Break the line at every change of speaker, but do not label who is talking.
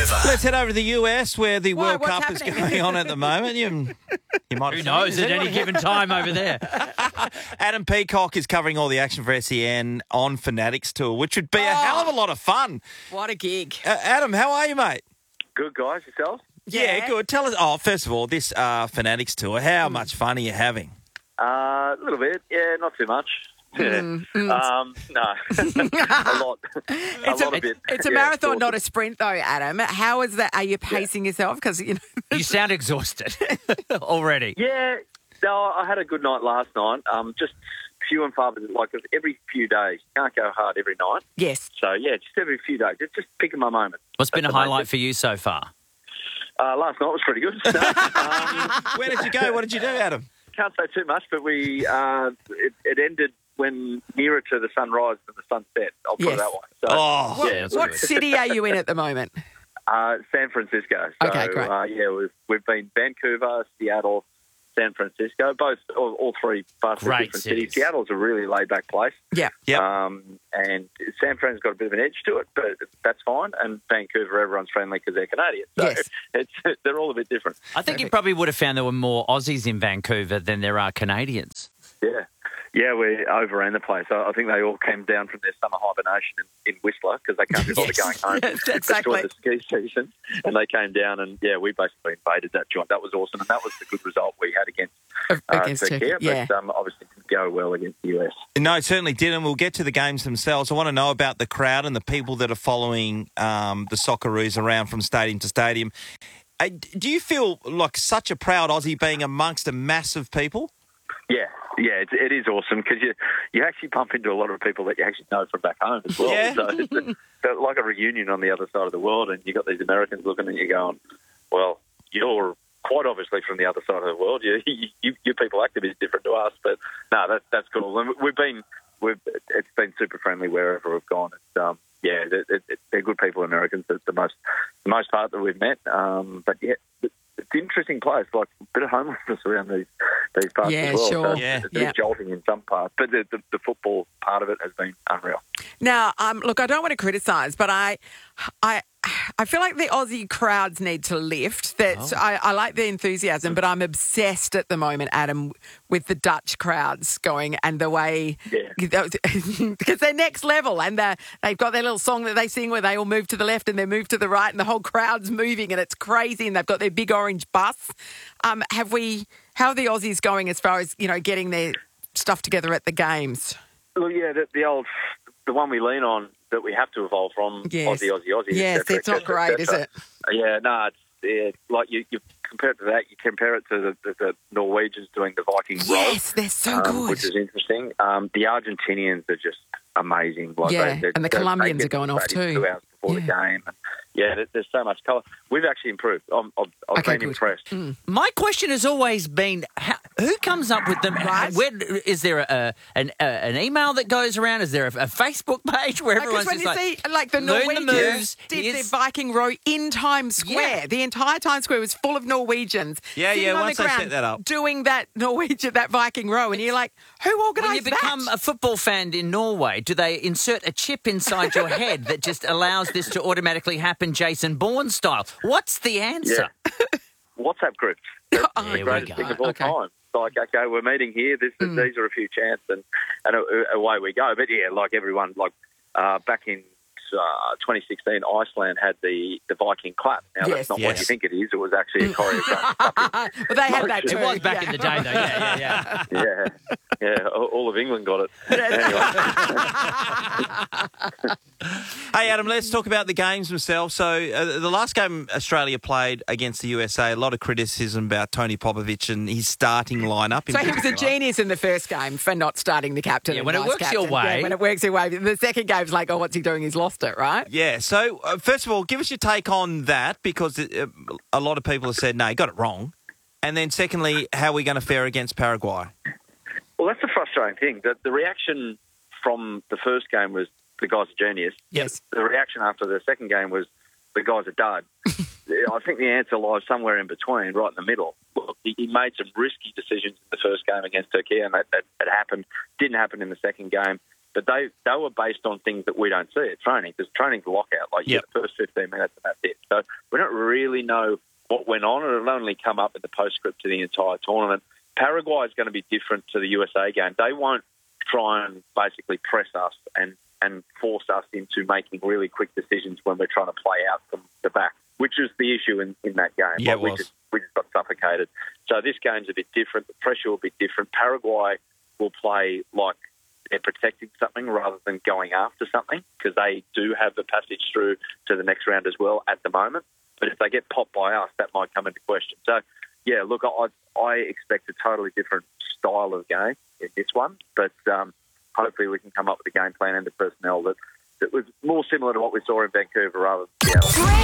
over.
Let's head over to the US where the World
what's
Cup is
happening?
going on at the moment. You might
Who knows at any given time over there?
Adam Peacock is covering all the action for SEN on Fanatics Tour, which would be a hell of a lot of fun.
What a gig.
Adam, how are you, mate?
Good, guys. Yourself?
Yeah, good. Tell us. Oh, first of all, this Fanatics Tour, how much fun are you having?
A little bit. Yeah, not too much. No, a lot. A bit.
It's a marathon, not a sprint, though, Adam. How is that? Are you pacing yourself? Because
You sound exhausted already.
Yeah. No, I had a good night last night. Just few and far, like every few days. You can't go hard every night.
Yes.
So, yeah, just every few days. Just picking my moment.
What's been a highlight for you so far?
Last night was pretty good.
Where did you go? What did you do, Adam?
Can't say too much, but we it ended when nearer to the sunrise than the sunset. I'll put it that way. So,
that's
What
good.
city are you in at the moment?
San Francisco. So,
Okay, great.
We've been Vancouver, Seattle, San Francisco, all three vastly
Great
different
cities.
cities. Seattle's a really laid-back place.
Yeah.
Yep.
And San Fran's got a bit of an edge to it, but that's fine. And Vancouver, everyone's friendly because they're Canadian. So
Yes.
they're all a bit different.
I think you probably would have found there were more Aussies in Vancouver than there are Canadians.
Yeah. Yeah, we overran the place. I think they all came down from their summer hibernation in Whistler because they can't be bothered going home.
Yes, exactly.
Enjoy the ski season. And they came down and, we basically invaded that joint. That was awesome. And that was the good result we had against
Turkey.
Turkey.
Yeah.
But obviously didn't go well against the US.
No, it certainly didn't. We'll get to the games themselves. I want to know about the crowd and the people that are following the Socceroos around from stadium to stadium. Do you feel like such a proud Aussie being amongst a mass of people?
Yeah, it is awesome because you actually bump into a lot of people that you actually know from back home as well.
Yeah.
So it's like a reunion on the other side of the world, and you got these Americans looking at you going, well, you're quite obviously from the other side of the world. You people act a bit different to us, but no, that's cool. And it's been super friendly wherever we've gone. It's, they're good people, Americans. It's the most part that we've met. But yeah, it's an interesting place, like a bit of homelessness around these parts as well.
Sure.
So it's a bit jolting in some parts, but the football part of it has been unreal.
Now, look, I don't want to criticise, but I feel like the Aussie crowds need to lift. I like the enthusiasm, but I'm obsessed at the moment, Adam, with the Dutch crowds going and the way because they're next level, and they've got their little song that they sing where they all move to the left and they move to the right, and the whole crowd's moving, and it's crazy. And they've got their big orange bus. How are the Aussies going as far as getting their stuff together at the games?
Well, yeah, the one we lean on that we have to evolve from Aussie.
Yes, it's not great, is it?
Yeah, no, it's like you compare it to that. You compare it to the Norwegians doing the Viking roll.
Yes, they're so good.
Which is interesting. The Argentinians are just amazing. Like
and the Colombians are going off too.
2 hours before the game. Yeah, there's so much colour. We've actually improved. I've been impressed.
My question has always been, who comes up with them?
Right.
Is there an email that goes around? Is there a Facebook page where everyone's
Because when
just
you see, like the
learn the
Norwegians
moves,
did the Viking row in Times Square.
Yeah.
The entire Times Square was full of Norwegians. sitting on
once
the
they
ground
set that up.
doing that that Viking row, and you're like, who organised
When you become a football fan in Norway, do they insert a chip inside your head that just allows this to automatically happen Jason Bourne style? What's the answer?
Yeah. WhatsApp groups. That's the
There we
greatest
go.
thing of all time. Like, okay, we're meeting here. These are a few chants, and away we go. But yeah, like everyone, back in 2016, Iceland had the Viking clap. Now that's not what you think it is. It was actually a choreographed.
But they had that too.
It was back in the day, though.
Yeah. All of England got it. Anyway.
Hey, Adam, let's talk about the games themselves. So the last game Australia played against the USA, a lot of criticism about Tony Popovich and his starting lineup.
So he was a genius in the first game for not starting the captain.
Yeah,
and
when it works
vice-captain.
your way.
Yeah, when it works your way. The second game's like, what's he doing? He's lost it, right?
Yeah, so first of all, give us your take on that, because a lot of people have said, no, he got it wrong. And then secondly, how are we going to fare against Paraguay?
Well, that's the frustrating thing. The reaction from the first game was the guy's a genius.
Yes.
The reaction after the second game was the guy's a dud. I think the answer lies somewhere in between, right in the middle. Look, he made some risky decisions in the first game against Turkey, and that happened. Didn't happen in the second game. but they were based on things that we don't see at training, because training's a lockout. Like, you
Yep.
get the first 15 minutes and that's it. So we don't really know what went on. It'll only come up in the postscript to the entire tournament. Paraguay is going to be different to the USA game. They won't try and basically press us and force us into making really quick decisions when we're trying to play out from the back, which is the issue in that game.
Yeah,
Like, we just got suffocated. So this game's a bit different. The pressure will be different. Paraguay will play like they're protecting something rather than going after something, because they do have the passage through to the next round as well at the moment. But if they get popped by us, that might come into question. So, yeah, look, I expect a totally different style of game in this one, but hopefully we can come up with a game plan and the personnel that was more similar to what we saw in Vancouver rather than Seattle.